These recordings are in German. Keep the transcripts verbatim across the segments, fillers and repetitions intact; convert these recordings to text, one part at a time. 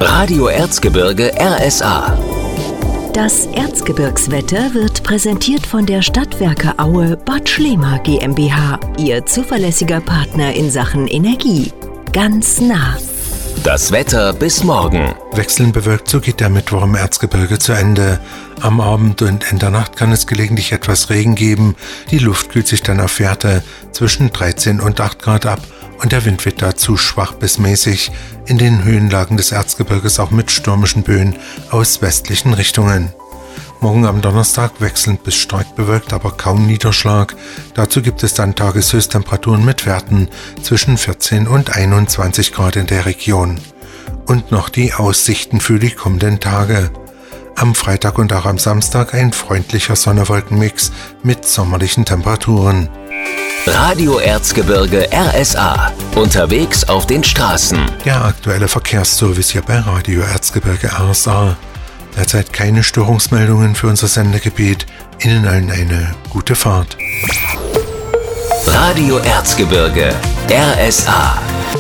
Radio Erzgebirge R S A. Das Erzgebirgswetter wird präsentiert von der Stadtwerke Aue Bad Schlema GmbH, Ihr zuverlässiger Partner in Sachen Energie. Ganz nah. Das Wetter bis morgen. Wechselnd bewölkt, so geht der Mittwoch im Erzgebirge zu Ende. Am Abend und in der Nacht kann es gelegentlich etwas Regen geben. Die Luft kühlt sich dann auf Werte zwischen dreizehn und acht Grad ab und der Wind wird dazu schwach bis mäßig. In den Höhenlagen des Erzgebirges auch mit stürmischen Böen aus westlichen Richtungen. Morgen am Donnerstag wechselnd bis stark bewölkt, aber kaum Niederschlag. Dazu gibt es dann Tageshöchsttemperaturen mit Werten zwischen vierzehn und einundzwanzig Grad in der Region. Und noch die Aussichten für die kommenden Tage. Am Freitag und auch am Samstag ein freundlicher Sonne-Wolken-Mix mit sommerlichen Temperaturen. Radio Erzgebirge R S A. Unterwegs auf den Straßen. Der aktuelle Verkehrsservice hier bei Radio Erzgebirge R S A. Derzeit keine Störungsmeldungen für unser Sendegebiet. Ihnen allen eine gute Fahrt. Radio Erzgebirge R S A.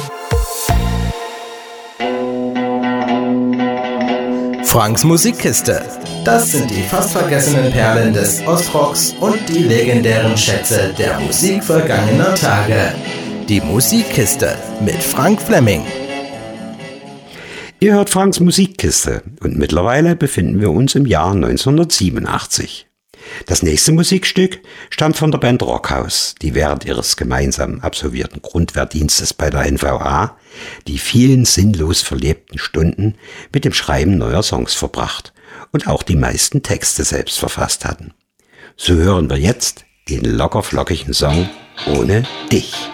Franks Musikkiste. Das sind die fast vergessenen Perlen des Ostrocks und die legendären Schätze der Musik vergangener Tage. Die Musikkiste mit Frank Fleming. Ihr hört Franks Musikkiste und mittlerweile befinden wir uns im Jahr neunzehnhundertsiebenundachtzig. Das nächste Musikstück stammt von der Band Rockhaus, die während ihres gemeinsam absolvierten Grundwehrdienstes bei der N V A die vielen sinnlos verlebten Stunden mit dem Schreiben neuer Songs verbracht und auch die meisten Texte selbst verfasst hatten. So hören wir jetzt den lockerflockigen Song Ohne dich.